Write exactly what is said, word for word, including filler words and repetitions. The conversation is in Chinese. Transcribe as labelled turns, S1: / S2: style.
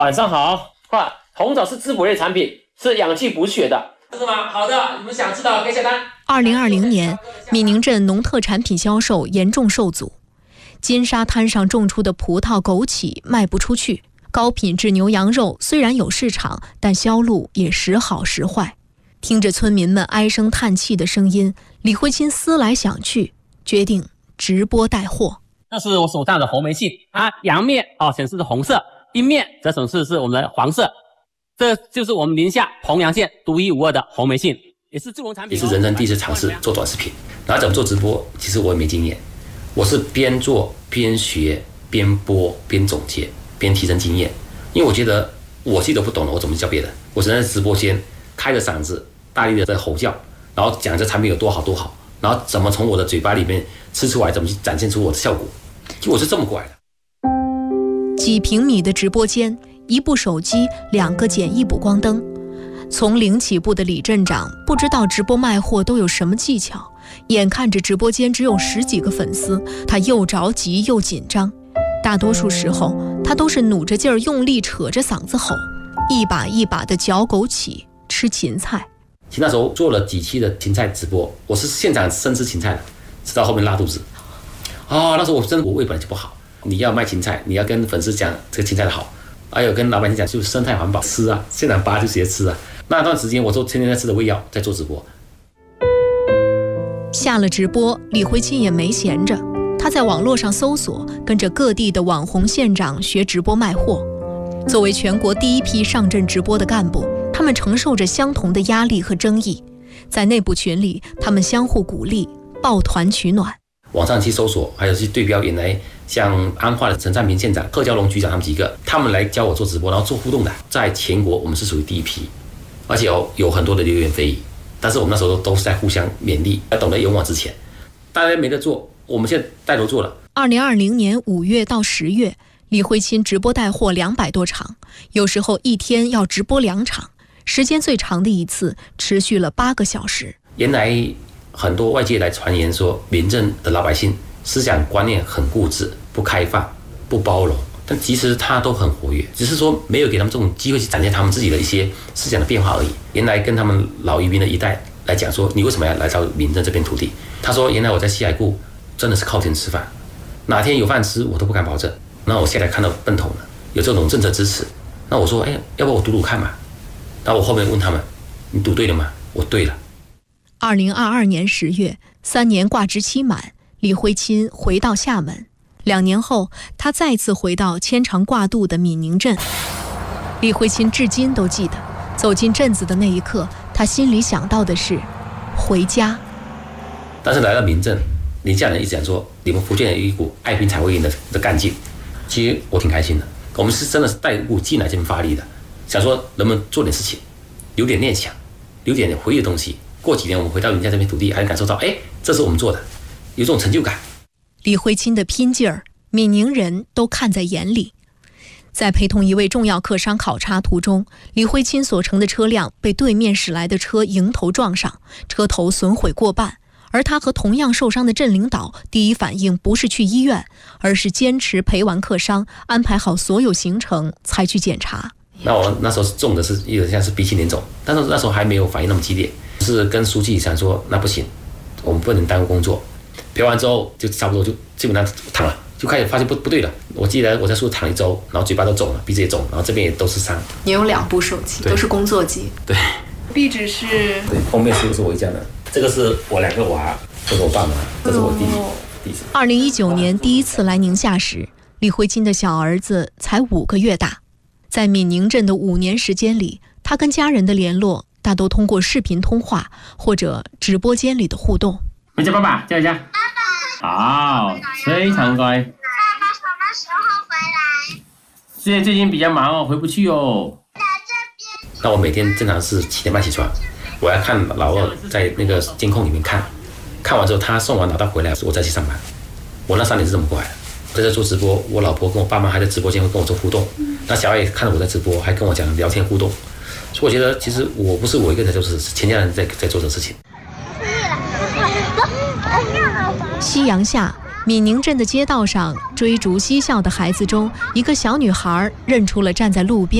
S1: 晚上好。哇，红枣是滋补类产品，是养气补血的，是吗？好的，你们想知道可以下单。
S2: 二零二零年，闽宁镇农特产品销售严重受阻，金沙滩上种出的葡萄、枸杞卖不出去，高品质牛羊肉虽然有市场，但销路也时好时坏。听着村民们唉声叹气的声音，李慧清思来想去，决定直播带货。
S1: 那是我手上的红梅杏，它阳面啊显示是红色，阴面则显示是我们的黄色。这就是我们宁夏洪阳县独一无二的红梅杏，也是助农产品，
S3: 也是人生第一次尝试做短视频。然后怎么做直播，其实我也没经验，我是边做边学边播边总结边提升经验。因为我觉得我自己都不懂了，我怎么教别人？我只能在直播间开着嗓子大力的在吼叫，然后讲这产品有多好多好，然后怎么从我的嘴巴里面吃出来，怎么去展现出我的效果。就我是这么过来的。
S2: 几平米的直播间，一部手机，两个简易补光灯。从零起步的李镇长不知道直播卖货都有什么技巧，眼看着直播间只有十几个粉丝，他又着急又紧张。大多数时候，他都是努着劲儿用力扯着嗓子吼，一把一把的嚼枸杞，吃芹菜。
S3: 其实那时候做了几期的芹菜直播，我是现场生吃芹菜的，吃到后面拉肚子。哦，那时候我真的我胃本来就不好，你要卖芹菜，你要跟粉丝讲这个芹菜的好，还有跟老百姓讲就是生态环保，吃啊，现场拔就直接吃啊。那段时间我都天天在吃的胃药，在做直播。
S2: 下了直播，李慧清也没闲着，他在网络上搜索，跟着各地的网红县长学直播卖货。作为全国第一批上阵直播的干部，他们承受着相同的压力和争议。在内部群里，他们相互鼓励，抱团取暖。
S3: 网上去搜索，还有去对标原来像安化的陈占平县长、贺娇龙局长他们几个，他们来教我做直播，然后做互动的，在全国我们是属于第一批，而且有有很多的流言蜚语，但是我们那时候都是在互相勉励，要懂得勇往直前。大家没得做，我们现在带头做了。
S2: 二零二零年五月到十月，李慧清直播带货两百多场，有时候一天要直播两场，时间最长的一次持续了八个小时。
S3: 原来很多外界来传言说，闽镇的老百姓思想观念很固执、不开放、不包容，但其实他都很活跃，只是说没有给他们这种机会去展现他们自己的一些思想的变化而已。原来跟他们老渔民的一代来讲说，你为什么要来到闽镇这片土地？他说，原来我在西海固真的是靠天吃饭，哪天有饭吃我都不敢保证。那我现在看到奔头了，有这种政策支持，那我说，哎，要不我赌赌看嘛？然后我后面问他们，你赌对了吗？我对了。
S2: 二零二二年十月，三年挂职期满，李慧清回到厦门。两年后，他再次回到牵肠挂肚的闽宁镇。李慧清至今都记得，走进镇子的那一刻，他心里想到的是回家。
S3: 但是来到闽镇，宁夏人一直讲说，你们福建有一股爱拼才会赢的的干劲。其实我挺开心的，我们是真的是带一股劲来这边发力的，想说能不能做点事情，留点念想，留点回忆的东西。过几年我们回到宁夏这片土地，还能感受到，哎，这是我们做的，有这种成就感。
S2: 李慧清的拼劲儿，闽宁人都看在眼里。在陪同一位重要客商考察途中，李慧清所乘的车辆被对面驶来的车迎头撞上，车头损毁过半。而他和同样受伤的镇领导第一反应不是去医院，而是坚持陪完客商，安排好所有行程才去检查。
S3: 那我那时候中的是有点像是鼻青脸肿，但是那时候还没有反应那么激烈，是跟书记想说，那不行，我们不能耽误工作。陪完之后就差不多就基本上躺了，就开始发现不不对了。我记得我在树躺一周，然后嘴巴都肿了，鼻子也肿，然后这边也都是伤。
S4: 你有两部手机，都是工作机。
S3: 对，
S4: 壁纸是。
S3: 对，后面是不是我家的？这个是我两个娃，这是我爸妈，这是我弟弟。
S4: 哦
S2: 二零一九年第一次来宁夏时，李慧清的小儿子才五个月大。在闽宁镇的五年时间里，他跟家人的联络大都通过视频通话或者直播间里的互动。
S1: 回家，爸爸，叫一下。爸爸。好，非常乖。
S5: 爸爸什么时候回来？
S1: 现在最近比较忙哦，回不去哦。
S5: 在这边。
S3: 那我每天正常是七点半起床，我要看老二在那个监控里面看，看完之后他送完老大回来，我再去上班。我那三年是这么过来的。在这做直播，我老婆跟我爸妈还在直播间会跟我做互动，那小孩也看到我在直播，还跟我讲聊天互动，所以我觉得其实我不是我一个人在做事，是全家人在在做这个事情。
S2: 夕阳下， 闽宁镇的街道上，追逐嬉笑的孩子中，一个小女孩认出了站在路边